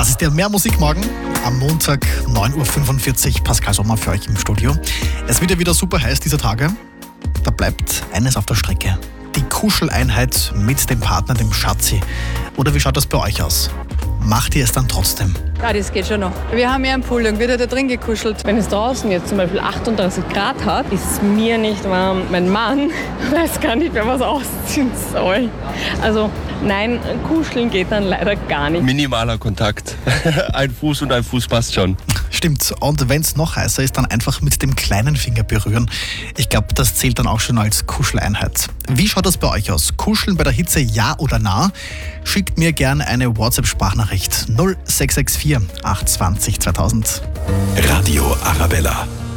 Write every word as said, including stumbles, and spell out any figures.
Das ist der Mehr Musik morgen am Montag neun Uhr fünfundvierzig. Pascal Sommer für euch im Studio. Es wird ja wieder super heiß dieser Tage. Da bleibt eines auf der Strecke. Die Kuscheleinheit mit dem Partner, dem Schatzi. Oder wie schaut das bei euch aus? Macht ihr es dann trotzdem? Ja, das geht schon noch. Wir haben ja einen Pool, dann wird er da drin gekuschelt. Wenn es draußen jetzt zum Beispiel achtunddreißig Grad hat, ist mir nicht warm. Mein Mann weiß gar nicht, wer was ausziehen soll. Also nein, kuscheln geht dann leider gar nicht. Minimaler Kontakt. Ein Fuß und ein Fuß passt schon. Stimmt. Und wenn es noch heißer ist, dann einfach mit dem kleinen Finger berühren. Ich glaube, das zählt dann auch schon als Kuscheleinheit. Wie schaut das bei euch aus? Kuscheln bei der Hitze, ja oder na? Schickt mir gerne eine WhatsApp-Sprachnachricht null sechs sechs vier acht zwei null zweitausend. Radio Arabella.